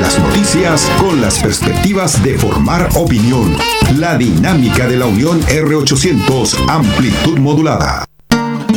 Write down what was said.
las noticias con las perspectivas de formar opinión. La dinámica de la Unión R800, amplitud modulada.